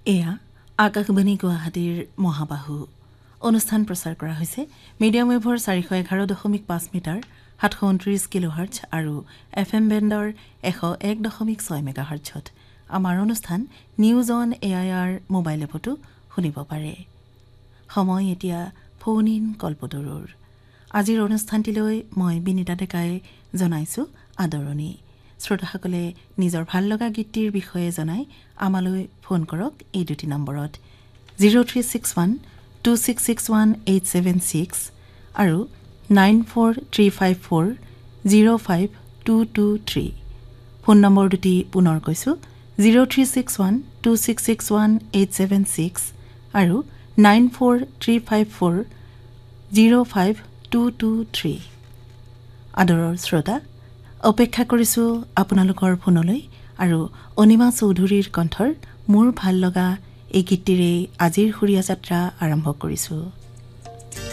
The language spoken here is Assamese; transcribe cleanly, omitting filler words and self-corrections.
এয়া আকাশবাণী গুৱাহাটীৰ মহাবাহু অনুষ্ঠান প্ৰচাৰ কৰা হৈছে মিডিয়াম ৱেভৰ 411.5 মিটাৰ 729 কিলোহাৰ্টজ আৰু FM বেণ্ডৰ 101.6 মেগাহাৰ্টজত আমাৰ অনুষ্ঠান নিউজ অন এআইআৰ মোবাইল এপতো শুনিব পাৰে সময় এতিয়া ফোন ইন কল্পতৰুৰ আজিৰ অনুষ্ঠানটিলৈ মই বিনিতা ডেকাই জনাইছো আদৰণি শ্ৰোতাসকলে নিজৰ ভাল লগা গীতটিৰ বিষয়ে জনাই আমালৈ ফোন কৰক এই দুটি নম্বৰত 03612661 আৰু 9435405223 ফোন নম্বৰ দুটি পুনৰ কৈছো 03612661 আৰু 9435405223 আদৰৰ শ্ৰোতা অপেক্ষা কৰিছো আপোনালোকৰ ফোনলৈ আৰু অনিমা চৌধুৰীৰ কণ্ঠৰ মোৰ ভাল লগা এই গীতটিৰে আজিৰ সুৰীয়া যাত্ৰা আৰম্ভ কৰিছো